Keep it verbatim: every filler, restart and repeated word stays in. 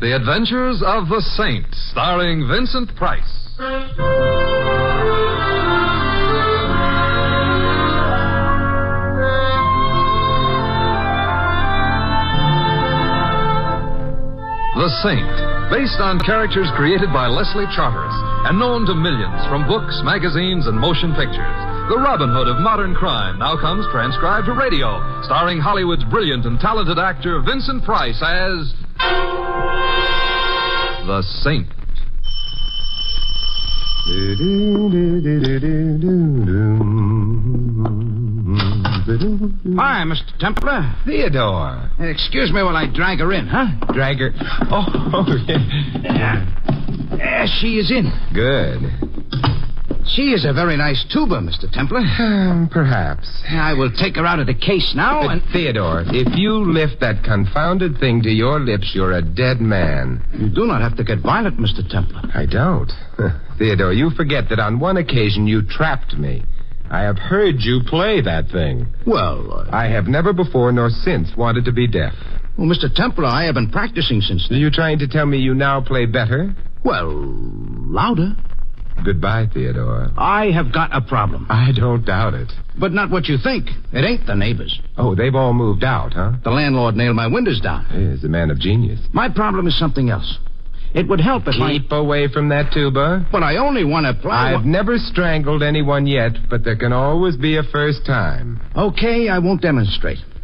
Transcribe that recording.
The Adventures of the Saint, starring Vincent Price. The Saint, based on characters created by Leslie Charteris and known to millions from books, magazines, and motion pictures. The Robin Hood of modern crime now comes transcribed to radio, starring Hollywood's brilliant and talented actor Vincent Price as The Saint. Hi, Mister Templar. Theodore. Excuse me while I drag her in, huh? Drag her. Oh, oh yeah. There she is in. Good. She is a very nice tuba, Mister Templar. Um, perhaps. I will take her out of the case now But and... Theodore, if you lift that confounded thing to your lips, you're a dead man. You do not have to get violent, Mister Templar. I don't. Theodore, you forget that on one occasion you trapped me. I have heard you play that thing. Well, uh... I have never before nor since wanted to be deaf. Well, Mister Templar, I have been practicing since Are then. you trying to tell me you now play better? Well, louder. Goodbye, Theodore. I have got a problem. I don't doubt it. But not what you think. It ain't the neighbors. Oh, they've all moved out, huh? The landlord nailed my windows down. He is a man of genius. My problem is something else. It would help if Keep I... away from that tuba. But I only want to play... I've never strangled anyone yet, but there can always be a first time. Okay, I won't demonstrate.